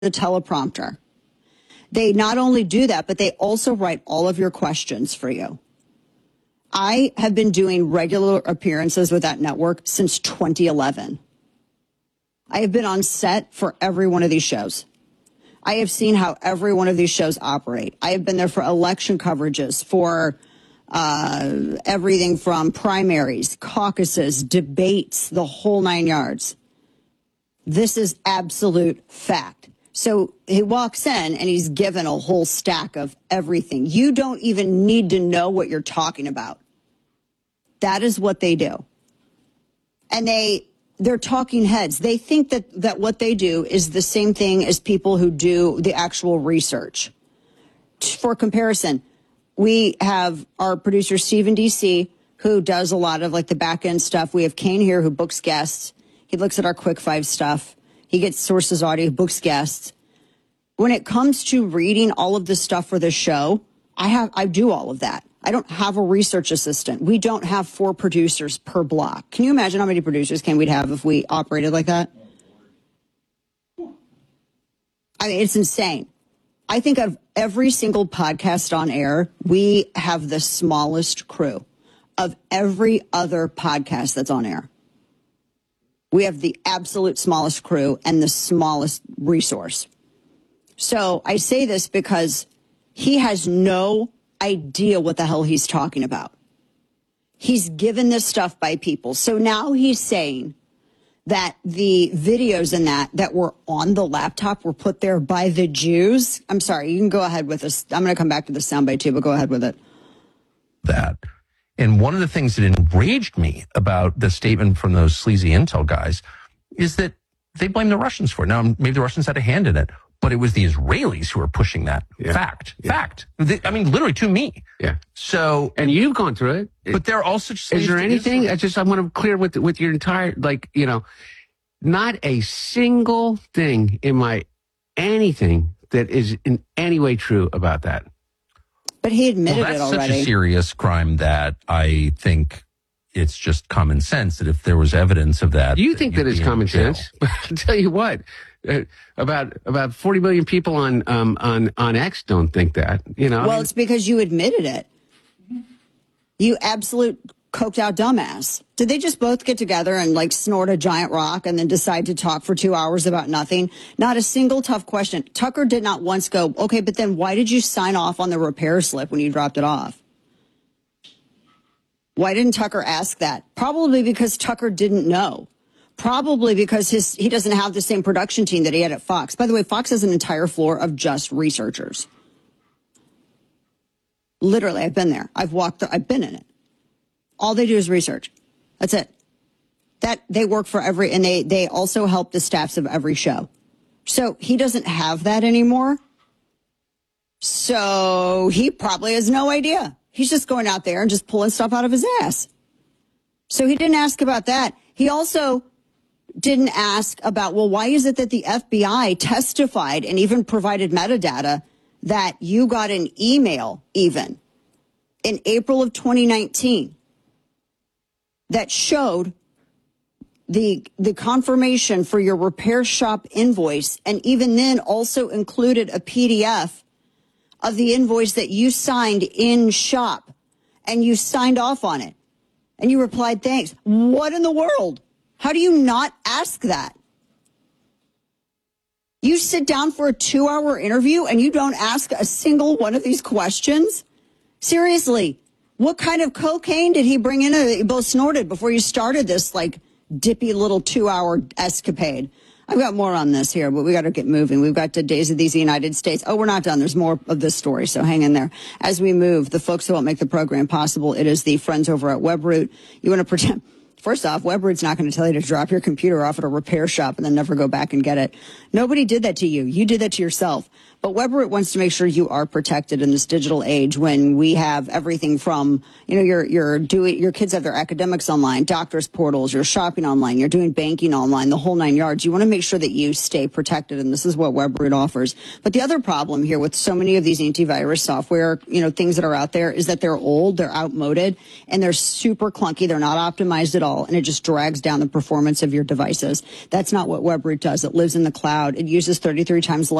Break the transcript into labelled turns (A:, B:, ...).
A: the teleprompter. They not only do that, but they also write all of your questions for you. I have been doing regular appearances with that network since 2011. I have been on set for every one of these shows. I have seen how every one of these shows operate. I have been there for election coverages, for everything from primaries, caucuses, debates, the whole 9 yards. This is absolute fact. So he walks in and he's given a whole stack of everything. You don't even need to know what you're talking about. That is what they do. And they're talking heads. They think that what they do is the same thing as people who do the actual research. For comparison, we have our producer, Stephen DC, who does a lot of like the back end stuff. We have Kane here who books guests. He looks at our Quick Five stuff. He gets sources audio, books guests. When it comes to reading all of the stuff for the show, I do all of that. I don't have a research assistant. We don't have 4 producers per block. Can you imagine how many producers we'd have if we operated like that? I mean, it's insane. I think of every single podcast on air, we have the smallest crew of every other podcast that's on air. We have the absolute smallest crew and the smallest resource. So I say this because he has no idea what the hell he's talking about. He's given this stuff by people. So now he's saying that the videos in that were on the laptop were put there by the Jews. I'm sorry, you can go ahead with this. I'm going to come back to the soundbite too, but go ahead with it.
B: That. And one of the things that enraged me about the statement from those sleazy intel guys is that they blame the Russians for it. Now, maybe the Russians had a hand in it, but it was the Israelis who were pushing that. Yeah. Fact. I mean, literally to me.
C: Yeah.
B: So,
C: and you've gone through it.
B: But there are also.
C: Is there anything? I want to clear with your entire, not a single thing in anything that is in any way true about that.
A: But he admitted
B: it already. That's such a serious crime that I think it's just common sense that if there was evidence of that.
C: You think that it's common sense? I'll tell you what. About 40 million people on X don't think that.
A: Well, it's because you admitted it. You absolute coked out dumbass. Did they just both get together and snort a giant rock and then decide to talk for 2 hours about nothing? Not a single tough question. Tucker did not once go, okay, but then why did you sign off on the repair slip when you dropped it off? Why didn't Tucker ask that? Probably because Tucker didn't know. Probably because he doesn't have the same production team that he had at Fox. By the way, Fox has an entire floor of just researchers. Literally, I've been there. I've been in it. All they do is research. That's it. That they work for and they also help the staffs of every show. So he doesn't have that anymore. So he probably has no idea. He's just going out there and just pulling stuff out of his ass. So he didn't ask about that. He also didn't ask about, well, why is it that the FBI testified and even provided metadata that you got an email even in April of 2019 that showed the confirmation for your repair shop invoice, and even then also included a PDF of the invoice that you signed in shop, and you signed off on it, and you replied, thanks. What in the world? How do you not ask that? You sit down for a 2-hour interview and you don't ask a single one of these questions? Seriously, what kind of cocaine did he bring in that you both snorted before you started this dippy little 2-hour escapade? I've got more on this here, but we got to get moving. We've got Days of these United States. Oh, we're not done. There's more of this story, so hang in there. As we move, the folks who help make the program possible, it is the friends over at WebRoot. You want to pretend... First off, WebRoot's not going to tell you to drop your computer off at a repair shop and then never go back and get it. Nobody did that to you. You did that to yourself. But Webroot wants to make sure you are protected in this digital age when we have everything from, your kids have their academics online, doctors' portals, you're shopping online, you're doing banking online, the whole 9 yards. You want to make sure that you stay protected, and this is what Webroot offers. But the other problem here with so many of these antivirus software, things that are out there is that they're old, they're outmoded, and they're super clunky. They're not optimized at all, and it just drags down the performance of your devices. That's not what Webroot does. It lives in the cloud. It uses 33 times less